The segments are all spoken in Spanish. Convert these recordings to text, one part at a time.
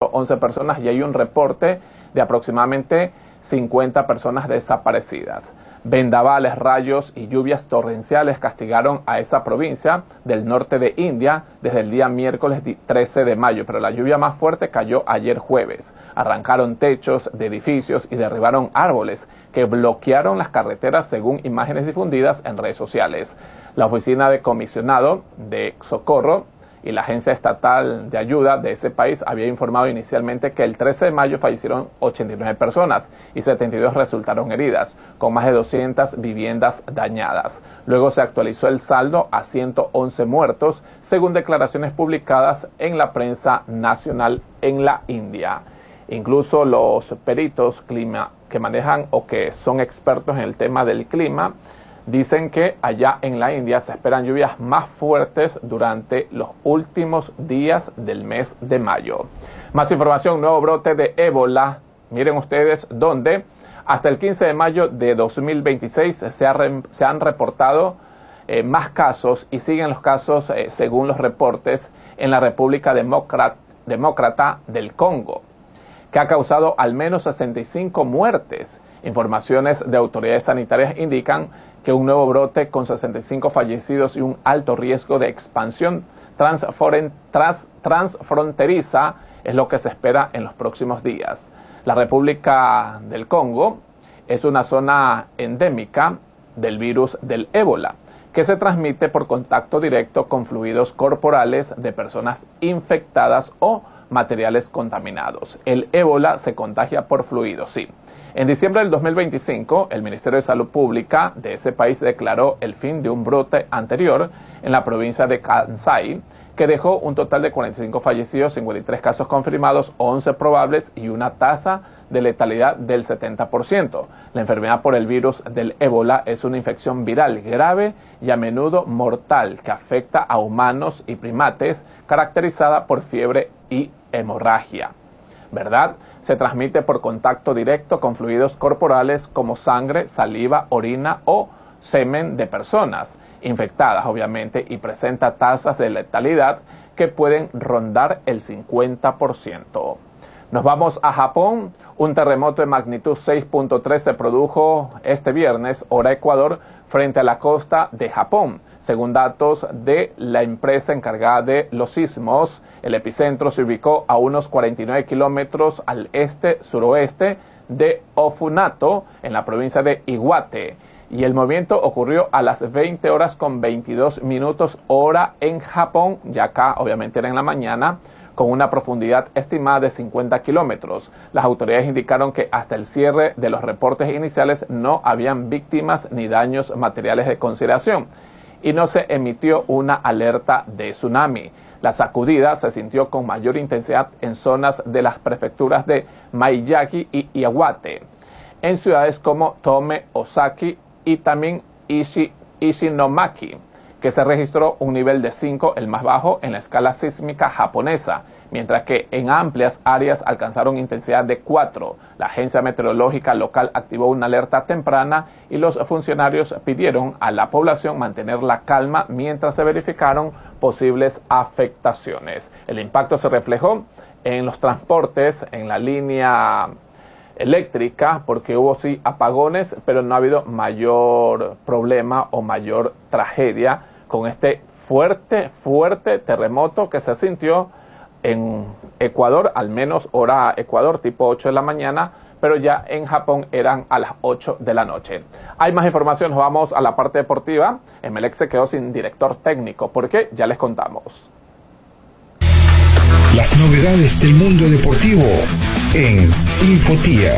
111 personas y hay un reporte de aproximadamente 50 personas desaparecidas. Vendavales, rayos y lluvias torrenciales castigaron a esa provincia del norte de India desde el día miércoles 13 de mayo, pero la lluvia más fuerte cayó ayer jueves. Arrancaron techos de edificios y derribaron árboles que bloquearon las carreteras según imágenes difundidas en redes sociales. La oficina de comisionado de socorro y la Agencia Estatal de Ayuda de ese país había informado inicialmente que el 13 de mayo fallecieron 89 personas y 72 resultaron heridas, con más de 200 viviendas dañadas. Luego se actualizó el saldo a 111 muertos, según declaraciones publicadas en la prensa nacional en la India. Incluso los peritos que manejan o que son expertos en el tema del clima dicen que allá en la India se esperan lluvias más fuertes durante los últimos días del mes de mayo. Más información, nuevo brote de ébola. Miren ustedes donde hasta el 15 de mayo de 2026 se han reportado más casos y siguen los casos según los reportes en la República Demócrata del Congo, que ha causado al menos 65 muertes. Informaciones de autoridades sanitarias indican que un nuevo brote con 65 fallecidos y un alto riesgo de expansión transfronteriza es lo que se espera en los próximos días. La República del Congo es una zona endémica del virus del ébola, que se transmite por contacto directo con fluidos corporales de personas infectadas o materiales contaminados. El ébola se contagia por fluidos, sí. En diciembre del 2025, el Ministerio de Salud Pública de ese país declaró el fin de un brote anterior en la provincia de Kansai, que dejó un total de 45 fallecidos, 53 casos confirmados, 11 probables y una tasa de letalidad del 70%. La enfermedad por el virus del ébola es una infección viral grave y a menudo mortal que afecta a humanos y primates, caracterizada por fiebre y hemorragia, ¿verdad? Se transmite por contacto directo con fluidos corporales como sangre, saliva, orina o semen de personas infectadas, obviamente, y presenta tasas de letalidad que pueden rondar el 50%. Nos vamos a Japón. Un terremoto de magnitud 6.3 se produjo este viernes, hora Ecuador, frente a la costa de Japón. Según datos de la empresa encargada de los sismos, el epicentro se ubicó a unos 49 kilómetros al este-suroeste de Ofunato, en la provincia de Iwate. Y el movimiento ocurrió a las 20 horas con 22 minutos hora en Japón, ya acá obviamente era en la mañana, con una profundidad estimada de 50 kilómetros. Las autoridades indicaron que hasta el cierre de los reportes iniciales no habían víctimas ni daños materiales de consideración y no se emitió una alerta de tsunami. La sacudida se sintió con mayor intensidad en zonas de las prefecturas de Miyagi y Iwate, en ciudades como Tome, Osaki y también Ishinomaki, que se registró un nivel de 5, el más bajo en la escala sísmica japonesa, mientras que en amplias áreas alcanzaron intensidad de 4. La agencia meteorológica local activó una alerta temprana y los funcionarios pidieron a la población mantener la calma mientras se verificaron posibles afectaciones. El impacto se reflejó en los transportes, en la línea eléctrica, porque hubo sí apagones, pero no ha habido mayor problema o mayor tragedia con este fuerte terremoto que se sintió en Ecuador, al menos hora Ecuador, tipo 8 de la mañana, pero ya en Japón eran a las 8 de la noche. Hay más información, nos vamos a la parte deportiva. Emelec se quedó sin director técnico, ¿por qué? Ya les contamos. Las novedades del mundo deportivo en Infotía.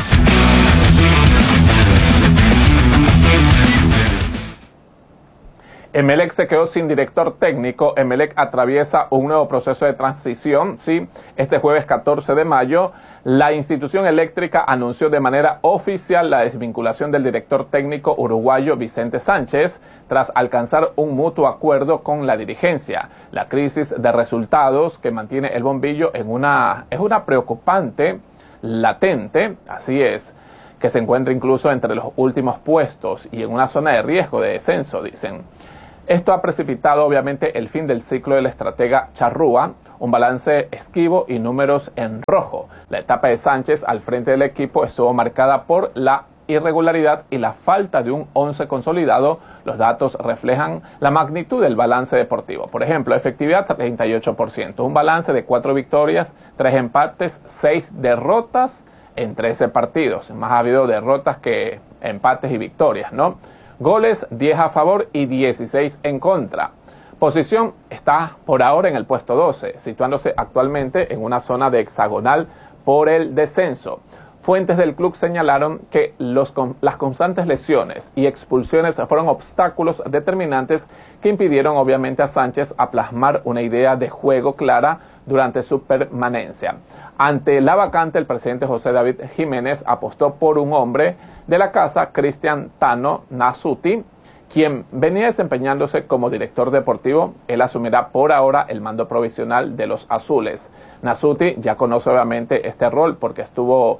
Emelec se quedó sin director técnico. Emelec atraviesa un nuevo proceso de transición. Sí, este jueves 14 de mayo, la institución eléctrica anunció de manera oficial la desvinculación del director técnico uruguayo Vicente Sánchez tras alcanzar un mutuo acuerdo con la dirigencia. La crisis de resultados que mantiene el bombillo es una preocupante, latente, así es, que se encuentra incluso entre los últimos puestos y en una zona de riesgo de descenso, dicen. Esto ha precipitado obviamente el fin del ciclo del estratega Charrúa, un balance esquivo y números en rojo. La etapa de Sánchez al frente del equipo estuvo marcada por la irregularidad y la falta de un 11 consolidado. Los datos reflejan la magnitud del balance deportivo. Por ejemplo, efectividad 38%, un balance de 4 victorias, 3 empates, 6 derrotas en 13 partidos. Más ha habido derrotas que empates y victorias, ¿no? Goles 10 a favor y 16 en contra. Posición está por ahora en el puesto 12, situándose actualmente en una zona de hexagonal por el descenso. Fuentes del club señalaron que las constantes lesiones y expulsiones fueron obstáculos determinantes que impidieron obviamente a Sánchez a plasmar una idea de juego clara durante su permanencia. Ante la vacante, el presidente José David Jiménez apostó por un hombre de la casa, Cristian Tano Nasuti, quien venía desempeñándose como director deportivo. Él asumirá por ahora el mando provisional de los azules. Nasuti ya conoce obviamente este rol porque estuvo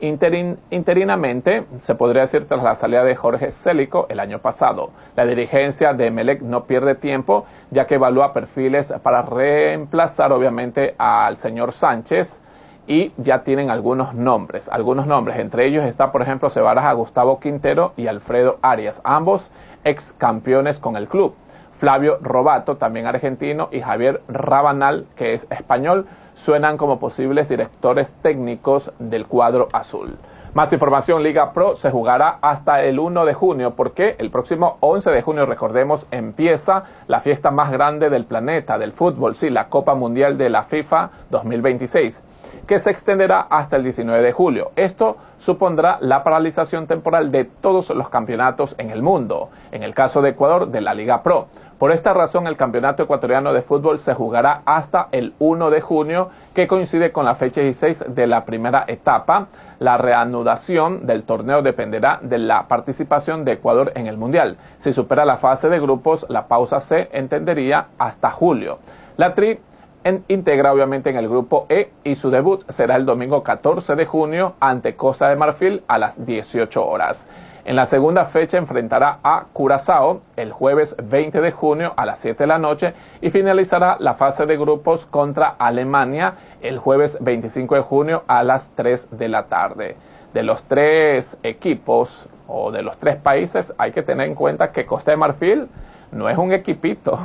interinamente, se podría decir, tras la salida de Jorge Célico el año pasado. La dirigencia de Emelec no pierde tiempo, ya que evalúa perfiles para reemplazar obviamente al señor Sánchez, y ya tienen algunos nombres. Entre ellos está, por ejemplo, se baraja a Gustavo Quintero y Alfredo Arias, ambos ex campeones con el club. Flavio Robato, también argentino, y Javier Rabanal, que es español, suenan como posibles directores técnicos del cuadro azul. Más información: Liga Pro se jugará hasta el 1 de junio, porque el próximo 11 de junio, recordemos, empieza la fiesta más grande del planeta, del fútbol, sí, la Copa Mundial de la FIFA 2026, que se extenderá hasta el 19 de julio. Esto supondrá la paralización temporal de todos los campeonatos en el mundo, en el caso de Ecuador, de la Liga Pro. Por esta razón, el Campeonato Ecuatoriano de Fútbol se jugará hasta el 1 de junio, que coincide con la fecha 16 de la primera etapa. La reanudación del torneo dependerá de la participación de Ecuador en el Mundial. Si supera la fase de grupos, la pausa se entendería hasta julio. La Tri integra obviamente en el grupo E y su debut será el domingo 14 de junio ante Costa de Marfil a las 18 horas. En la segunda fecha enfrentará a Curazao el jueves 20 de junio a las 7 de la noche y finalizará la fase de grupos contra Alemania el jueves 25 de junio a las 3 de la tarde. De los 3 equipos o de los 3 países, hay que tener en cuenta que Costa de Marfil no es un equipito.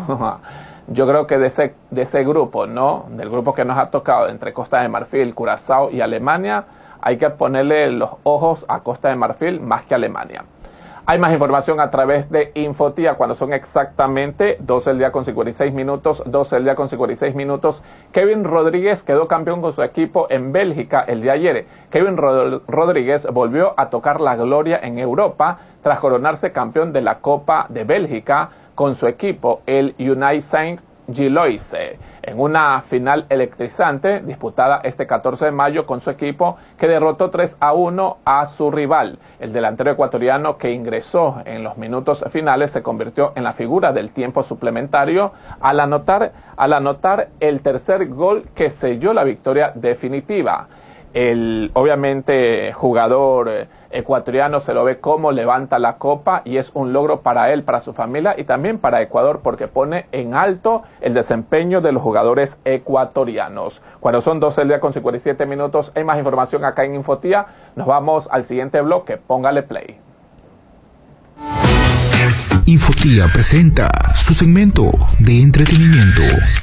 Yo creo que de ese grupo, ¿no? Del grupo que nos ha tocado entre Costa de Marfil, Curazao y Alemania, hay que ponerle los ojos a Costa de Marfil más que a Alemania. Hay más información a través de Infotía cuando son exactamente 12 del día con 56 minutos, 12 del día con 56 minutos. Kevin Rodríguez quedó campeón con su equipo en Bélgica el día de ayer. Kevin Rodríguez volvió a tocar la gloria en Europa tras coronarse campeón de la Copa de Bélgica con su equipo, el United Saint-Gilloise, en una final electrizante disputada este 14 de mayo con su equipo, que derrotó 3-1 a su rival. El delantero ecuatoriano, que ingresó en los minutos finales, se convirtió en la figura del tiempo suplementario al anotar el tercer gol que selló la victoria definitiva. El obviamente jugador ecuatoriano se lo ve como levanta la copa, y es un logro para él, para su familia y también para Ecuador, porque pone en alto el desempeño de los jugadores ecuatorianos. Cuando son 12 del día con 57 minutos, hay más información acá en Infotía. Nos vamos al siguiente bloque. Póngale play. Infotía presenta su segmento de entretenimiento.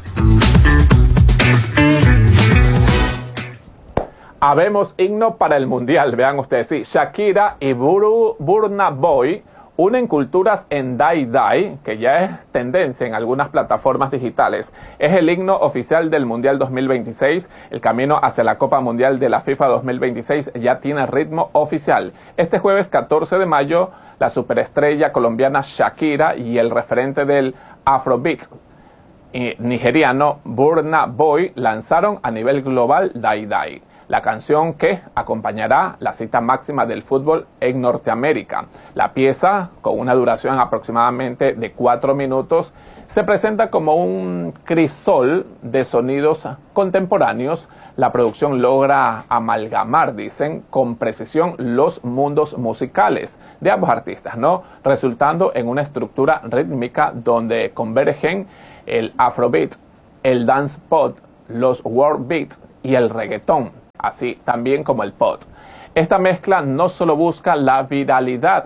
Habemos himno para el Mundial, vean ustedes, sí. Shakira y Burna Boy unen culturas en Die Die, que ya es tendencia en algunas plataformas digitales. Es el himno oficial del Mundial 2026. El camino hacia la Copa Mundial de la FIFA 2026 ya tiene ritmo oficial. Este jueves 14 de mayo, la superestrella colombiana Shakira y el referente del Afrobeat nigeriano Burna Boy lanzaron a nivel global Die Die. la canción que acompañará la cita máxima del fútbol en Norteamérica. La pieza, con una duración aproximadamente de 4 minutos, se presenta como un crisol de sonidos contemporáneos. La producción logra amalgamar, dicen, con precisión los mundos musicales de ambos artistas, ¿no? Resultando en una estructura rítmica donde convergen el afrobeat, el dance pop, los world beats y el reggaetón, así también como el pop. Esta mezcla no solo busca la viralidad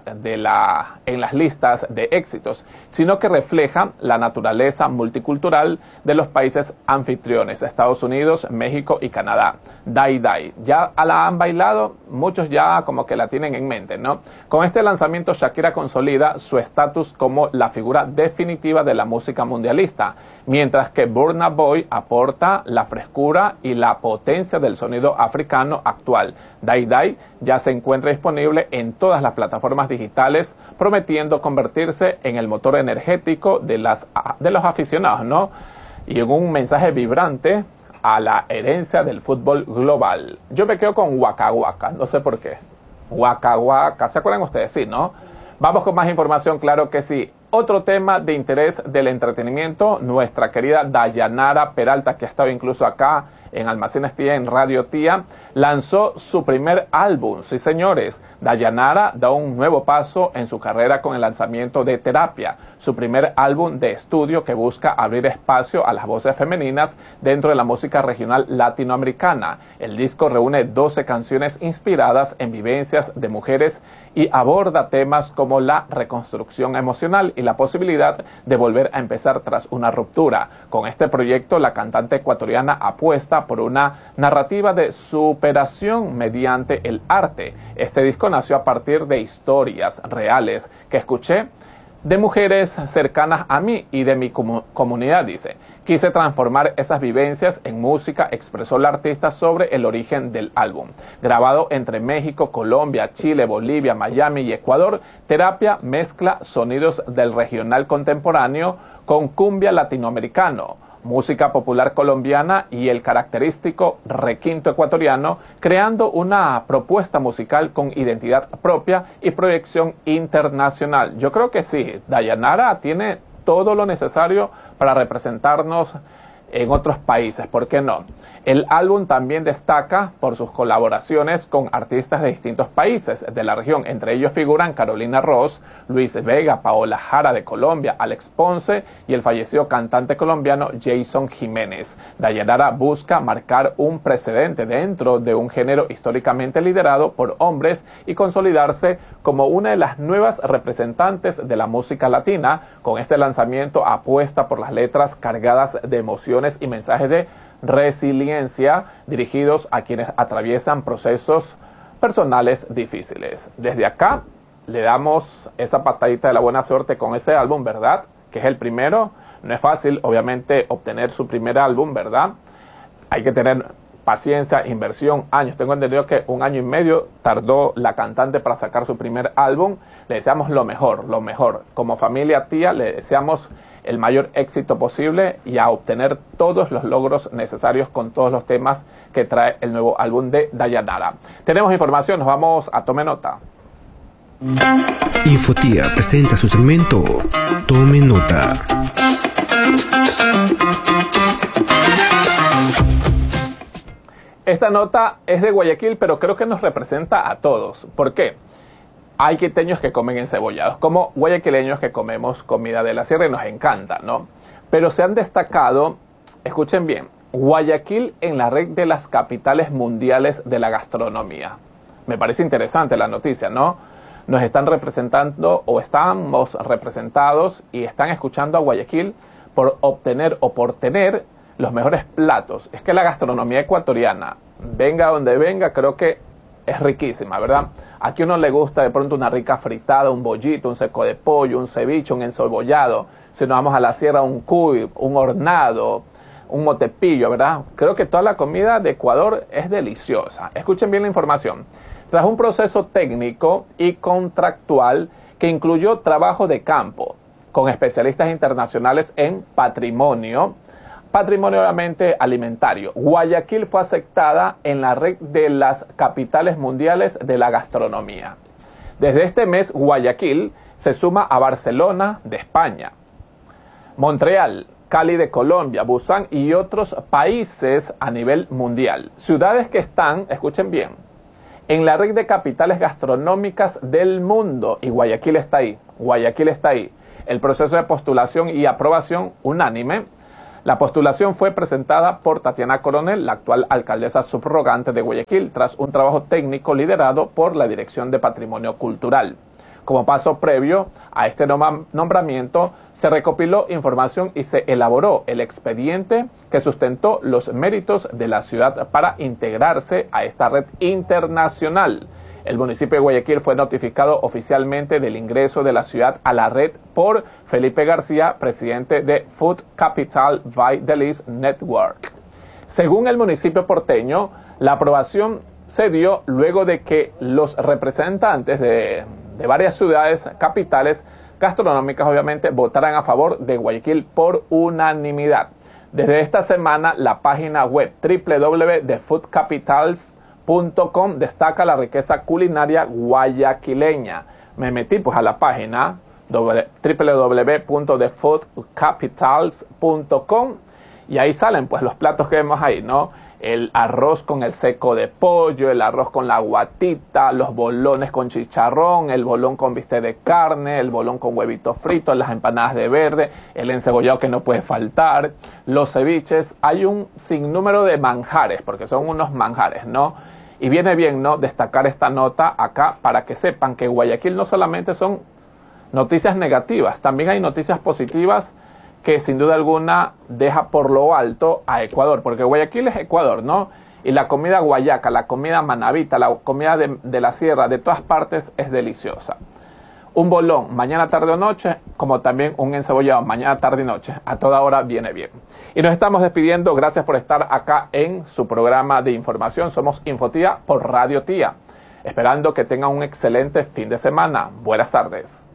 en las listas de éxitos, sino que refleja la naturaleza multicultural de los países anfitriones, Estados Unidos, México y Canadá. Dai Dai, ya la han bailado, muchos ya como que la tienen en mente, ¿no? Con este lanzamiento Shakira consolida su estatus como la figura definitiva de la música mundialista, mientras que Burna Boy aporta la frescura y la potencia del sonido africano actual. Dai Dai ya se encuentra disponible en todas las plataformas digitales, prometiendo convertirse en el motor energético de los aficionados, ¿no? Y en un mensaje vibrante a la herencia del fútbol global. Yo me quedo con Waka Waka, no sé por qué. Waka Waka, ¿se acuerdan ustedes? Sí, ¿no? Vamos con más información, claro que sí. Otro tema de interés del entretenimiento, nuestra querida Dayanara Peralta, que ha estado incluso acá en Almacenes Tía, en Radio Tía, lanzó su primer álbum. Sí, señores, Dayanara da un nuevo paso en su carrera con el lanzamiento de Terapia, su primer álbum de estudio que busca abrir espacio a las voces femeninas dentro de la música regional latinoamericana. El disco reúne 12 canciones inspiradas en vivencias de mujeres y aborda temas como la reconstrucción emocional y la posibilidad de volver a empezar tras una ruptura. Con este proyecto, la cantante ecuatoriana apuesta por una narrativa de superación mediante el arte. Este disco nació a partir de historias reales que escuché de mujeres cercanas a mí y de mi comunidad, dice. Quise transformar esas vivencias en música, expresó la artista sobre el origen del álbum. Grabado entre México, Colombia, Chile, Bolivia, Miami y Ecuador, Terapia mezcla sonidos del regional contemporáneo con cumbia latinoamericano, música popular colombiana y el característico requinto ecuatoriano, creando una propuesta musical con identidad propia y proyección internacional. Yo creo que sí, Dayanara tiene todo lo necesario para representarnos en otros países, ¿por qué no? El álbum también destaca por sus colaboraciones con artistas de distintos países de la región. Entre ellos figuran Carolina Ross, Luis Vega, Paola Jara de Colombia, Alex Ponce y el fallecido cantante colombiano Jason Jiménez. Dayanara busca marcar un precedente dentro de un género históricamente liderado por hombres y consolidarse como una de las nuevas representantes de la música latina. Con este lanzamiento apuesta por las letras cargadas de emociones y mensajes de resiliencia dirigidos a quienes atraviesan procesos personales difíciles. Desde acá le damos esa patadita de la buena suerte con ese álbum, ¿verdad? Que es el primero. No es fácil, obviamente, obtener su primer álbum, ¿verdad? Hay que tener paciencia, inversión, años. Tengo entendido que 1 año y medio tardó la cantante para sacar su primer álbum. Le deseamos lo mejor, lo mejor. Como familia Tía le deseamos el mayor éxito posible y a obtener todos los logros necesarios con todos los temas que trae el nuevo álbum de Dayanara. Tenemos información, nos vamos a Tome Nota. Infotía presenta su segmento Tome Nota. Esta nota es de Guayaquil, pero creo que nos representa a todos. ¿Por qué? Hay quiteños que comen encebollados, como guayaquileños que comemos comida de la sierra y nos encanta, ¿no? Pero se han destacado, escuchen bien, Guayaquil en la red de las capitales mundiales de la gastronomía. Me parece interesante la noticia, ¿no? Nos están representando o estamos representados y están escuchando a Guayaquil por obtener o por tener los mejores platos. Es que la gastronomía ecuatoriana, venga donde venga, creo que es riquísima, ¿verdad? Aquí a uno le gusta de pronto una rica fritada, un bollito, un seco de pollo, un ceviche, un encebollado. Si nos vamos a la sierra, un cuy, un hornado, un motepillo, ¿verdad? Creo que toda la comida de Ecuador es deliciosa. Escuchen bien la información. Tras un proceso técnico y contractual que incluyó trabajo de campo con especialistas internacionales en patrimonio, patrimonio obviamente alimentario. Guayaquil fue aceptada en la red de las capitales mundiales de la gastronomía. Desde este mes, Guayaquil se suma a Barcelona de España, Montreal, Cali de Colombia, Busan y otros países a nivel mundial. Ciudades que están, escuchen bien, en la red de capitales gastronómicas del mundo. Y Guayaquil está ahí. Guayaquil está ahí. El proceso de postulación y aprobación unánime. La postulación fue presentada por Tatiana Coronel, la actual alcaldesa subrogante de Guayaquil, tras un trabajo técnico liderado por la Dirección de Patrimonio Cultural. Como paso previo a este nombramiento, se recopiló información y se elaboró el expediente que sustentó los méritos de la ciudad para integrarse a esta red internacional. El municipio de Guayaquil fue notificado oficialmente del ingreso de la ciudad a la red por Felipe García, presidente de Food Capital by the List Network. Según el municipio porteño, la aprobación se dio luego de que los representantes de varias ciudades capitales gastronómicas obviamente votaran a favor de Guayaquil por unanimidad. Desde esta semana, la página web www.thefoodcapitals.com destaca la riqueza culinaria guayaquileña. Me metí pues a la página www.thefoodcapitals.com y ahí salen pues los platos que vemos ahí, ¿no? El arroz con el seco de pollo, el arroz con la guatita, los bolones con chicharrón, el bolón con bistec de carne, el bolón con huevito frito, las empanadas de verde, el encebollado que no puede faltar, los ceviches. Hay un sinnúmero de manjares, porque son unos manjares, ¿no? Y viene bien, ¿no?, destacar esta nota acá para que sepan que Guayaquil no solamente son noticias negativas, también hay noticias positivas que sin duda alguna deja por lo alto a Ecuador, porque Guayaquil es Ecuador, ¿no? Y la comida guayaca, la comida manabita, la comida de la sierra, de todas partes es deliciosa. Un bolón mañana, tarde o noche, como también un encebollado mañana, tarde y noche, a toda hora viene bien. Y nos estamos despidiendo, gracias por estar acá en su programa de información. Somos Infotía por Radio Tía, esperando que tengan un excelente fin de semana. Buenas tardes.